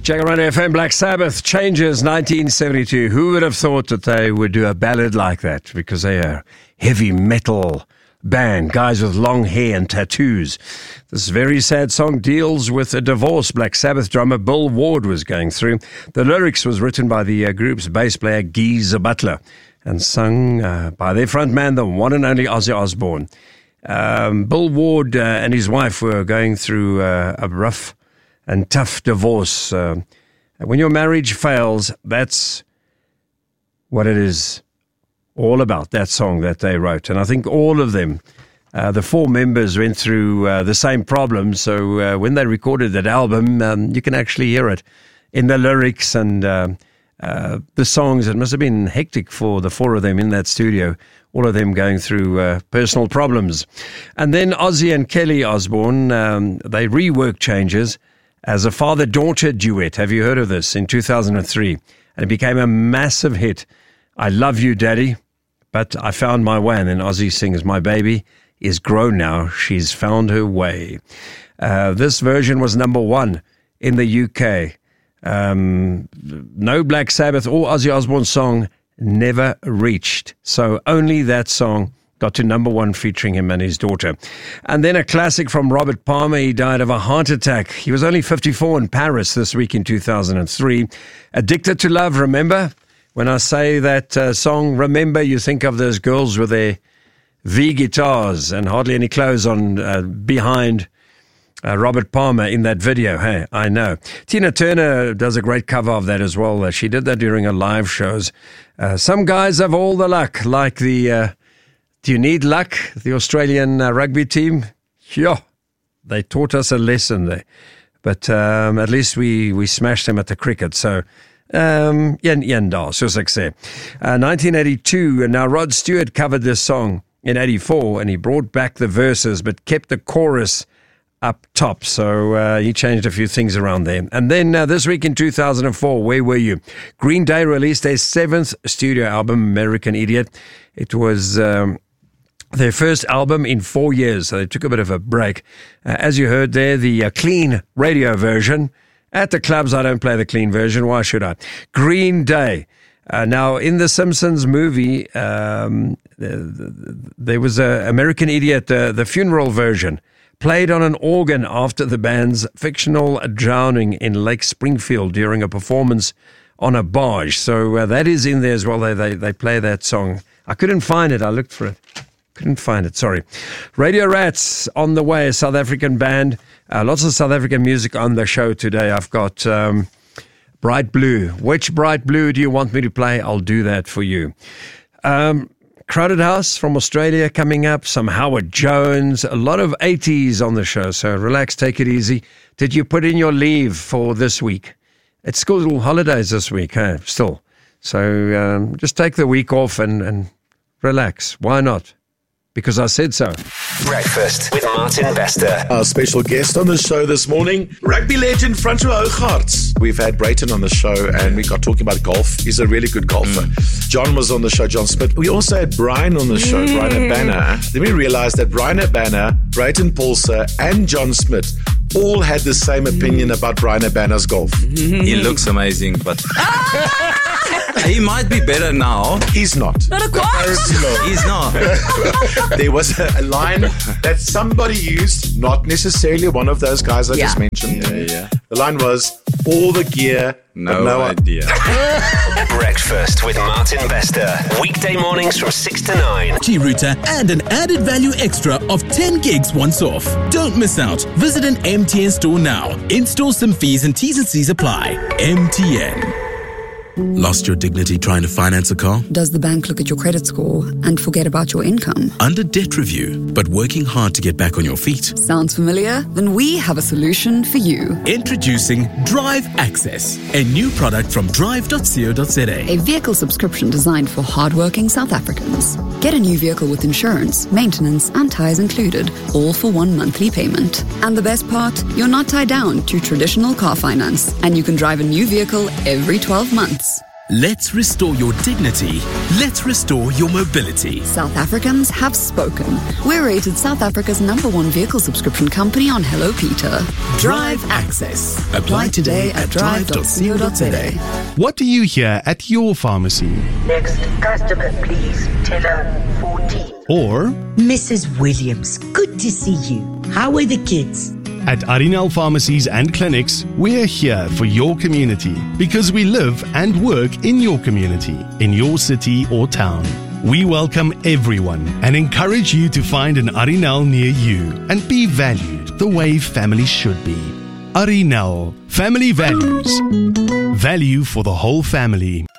Jacaranda FM, Black Sabbath, Changes, 1972. Who would have thought that they would do a ballad like that? Because they are heavy metal band, guys with long hair and tattoos. This very sad song deals with a divorce Black Sabbath drummer Bill Ward was going through. The lyrics was written by the group's bass player Geezer Butler and sung by their frontman, the one and only Ozzy Osbourne. Bill Ward and his wife were going through a rough and tough divorce. When your marriage fails, that's what it is all about, that song that they wrote. And I think all of them, the four members, went through the same problem. So when they recorded that album, you can actually hear it in the lyrics and the songs. It must have been hectic for the four of them in that studio, all of them going through personal problems. And then Ozzy and Kelly Osbourne, they reworked Changes as a father-daughter duet. Have you heard of this? In 2003. And it became a massive hit. I love you, Daddy, but I found my way. And then Ozzy sings, my baby is grown now. She's found her way. This version was number one in the UK. No Black Sabbath or Ozzy Osbourne song never reached. So only that song got to number one, featuring him and his daughter. And then a classic from Robert Palmer. He died of a heart attack. He was only 54 in Paris this week in 2003. Addicted to Love, remember? When I say that song, remember, you think of those girls with their V guitars and hardly any clothes on behind Robert Palmer in that video. Hey, I know. Tina Turner does a great cover of that as well. She did that during her live shows. Some guys have all the luck, like the Do You Need Luck, the Australian rugby team. Yeah, they taught us a lesson there. But at least we smashed them at the cricket. So, yenda, soos ek sê. 1982, and now Rod Stewart covered this song in 84, and he brought back the verses, but kept the chorus up top. So he changed a few things around there. And then this week in 2004, where were you? Green Day released their 7th studio album, American Idiot. It was their first album in 4 years, so they took a bit of a break. As you heard there, the clean radio version. At the clubs, I don't play the clean version. Why should I? Green Day. Now, in the Simpsons movie, there was a American Idiot, the funeral version, played on an organ after the band's fictional drowning in Lake Springfield during a performance on a barge. So that is in there as well. They play that song. I couldn't find it. I looked for it. Couldn't find it, sorry. Radio Rats on the way, a South African band. Lots of South African music on the show today. I've got Bright Blue. Which Bright Blue do you want me to play? I'll do that for you. Crowded House from Australia coming up. Some Howard Jones. A lot of 80s on the show, so relax, take it easy. Did you put in your leave for this week? It's school holidays this week, still. So just take the week off and relax. Why not? Because I said so. Breakfast with Martin Bester. Our special guest on the show this morning, rugby legend Francois Hougaard. We've had Brayton on the show and we got talking about golf. He's a really good golfer. John was on the show, John Smith. We also had Brian on the show, Brian Abana. Then we realized that Brian Abana, Brayton Paulser and John Smith all had the same opinion about Brian Abana's golf. He looks amazing, but he might be better now. He's not. Not a quite. He's not. There was a line that somebody used, not necessarily one of those guys I just mentioned. Yeah. The line was, all the gear, no idea. Breakfast with Martin Bester. Weekday mornings from 6 to 9. Router and an added value extra of 10 gigs once off. Don't miss out. Visit an MTN store now. In-store SIM fees and T's and C's apply. MTN. Lost your dignity trying to finance a car? Does the bank look at your credit score and forget about your income? Under debt review, but working hard to get back on your feet? Sounds familiar? Then we have a solution for you. Introducing Drive Access, a new product from drive.co.za. A vehicle subscription designed for hardworking South Africans. Get a new vehicle with insurance, maintenance, and tires included, all for one monthly payment. And the best part, you're not tied down to traditional car finance, and you can drive a new vehicle every 12 months. Let's restore your dignity. Let's restore your mobility. South Africans have spoken. We're rated South Africa's #1 vehicle subscription company on Hello Peter. Drive Access. Apply today at drive.co.za. What do you hear at your pharmacy? Next customer, please. Teller 14. Or Mrs. Williams, good to see you. How are the kids? at Arinal Pharmacies and Clinics, we're here for your community because we live and work in your community, in your city or town. We welcome everyone and encourage you to find an Arinal near you and be valued the way family should be. Arinal, family values. Value for the whole family.